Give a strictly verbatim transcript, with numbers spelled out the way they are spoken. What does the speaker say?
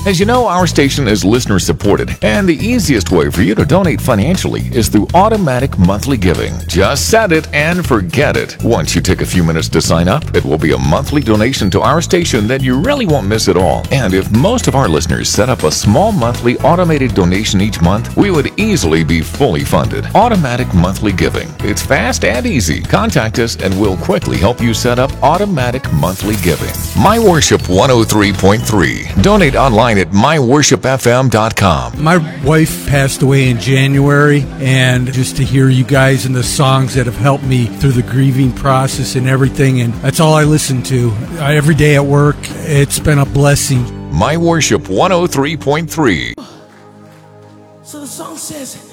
As you know, our station is listener supported, and the easiest way for you to donate financially is through automatic monthly giving. Just set it and forget it. Once you take a few minutes to sign up, it will be a monthly donation to our station that you really won't miss at all. And if most of our listeners set up a small monthly automated donation each month, we would easily be fully funded. Automatic monthly giving. It's fast and easy. Contact us and we'll quickly help you set up automatic monthly giving. My Worship one oh three point three. Donate online at my worship f m dot com. My wife passed away in January, and just to hear you guys and the songs that have helped me through the grieving process and everything, and that's all I listen to every day at work. It's been a blessing. My Worship one oh three point three. So the song says,